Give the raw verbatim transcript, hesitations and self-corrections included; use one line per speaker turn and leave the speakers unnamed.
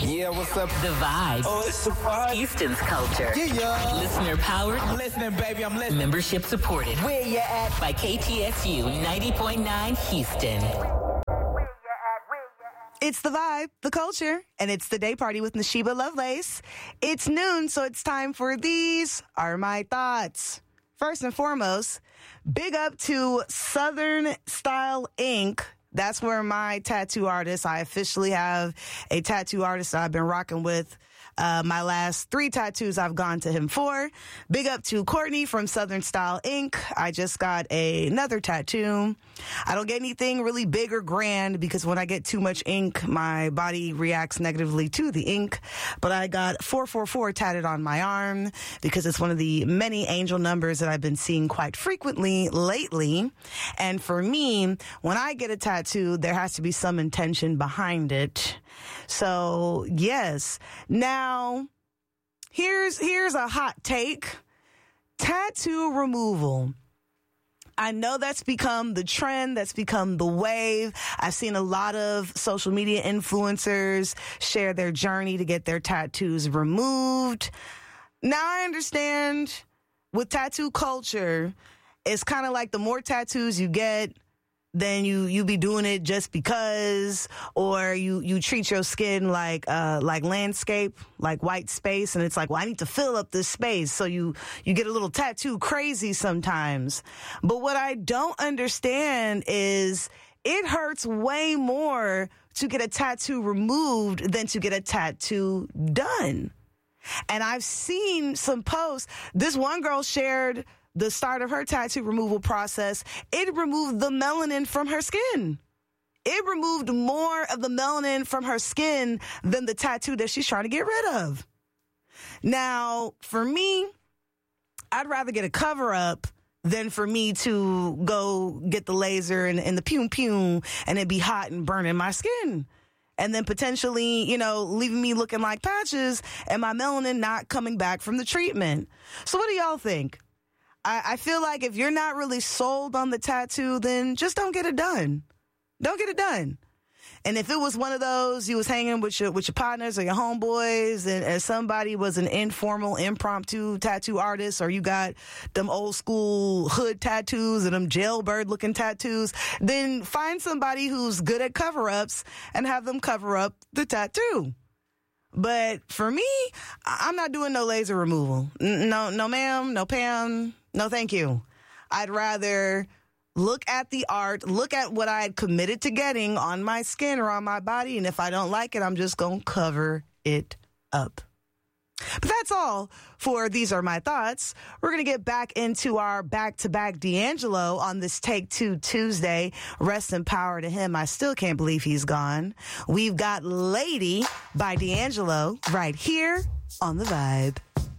Yeah, what's up?
The Vibe.
Oh, it's the vibe.
Houston's culture.
Yeah, yeah.
Listener powered.
I'm listening, baby. I'm listening.
Membership supported.
Where you at?
By K T S U ninety point nine Houston.
It's the vibe, the culture, and it's the day party with Nashiba Lovelace. It's noon, so it's time for These Are My Thoughts. First and foremost, big up to Southern Style Incorporated. That's where my tattoo artist, I officially have a tattoo artist that I've been rocking with. Uh, my last three tattoos I've gone to him for. Big up to Courtney from Southern Style Incorporated. I just got a, another tattoo. I don't get anything really big or grand because when I get too much ink, my body reacts negatively to the ink. But I got four four four tatted on my arm because it's one of the many angel numbers that I've been seeing quite frequently lately. And for me, when I get a tattoo, there has to be some intention behind it. So, yes. Now, here's here's a hot take. Tattoo removal. I know that's become the trend. That's become the wave. I've seen a lot of social media influencers share their journey to get their tattoos removed. Now, I understand with tattoo culture, it's kind of like the more tattoos you get, then you, you be doing it just because, or you, you treat your skin like, uh, like landscape, like white space. And it's like, well, I need to fill up this space. So you, you get a little tattoo crazy sometimes. But what I don't understand is it hurts way more to get a tattoo removed than to get a tattoo done. And I've seen some posts. This one girl shared the start of her tattoo removal process. It removed the melanin from her skin. It removed more of the melanin from her skin than the tattoo that she's trying to get rid of. Now, for me, I'd rather get a cover up than for me to go get the laser and, and the pew pew and it be hot and burning my skin. And then potentially, you know, leaving me looking like patches and my melanin not coming back from the treatment. So what do y'all think? I feel like if you're not really sold on the tattoo, then just don't get it done. Don't get it done. And if it was one of those, you was hanging with your with your partners or your homeboys, and, and somebody was an informal, impromptu tattoo artist, or you got them old school hood tattoos and them jailbird looking tattoos, then find somebody who's good at cover-ups and have them cover up the tattoo. But for me, I'm not doing no laser removal. No, no ma'am, no Pam, no thank you. I'd rather look at the art, look at what I had committed to getting on my skin or on my body, and if I don't like it, I'm just going to cover it up. But that's all for These Are My Thoughts. We're going to get back into our back-to-back D'Angelo on this Take Two Tuesday. Rest in power to him. I still can't believe he's gone. We've got Lady by D'Angelo right here on The Vibe.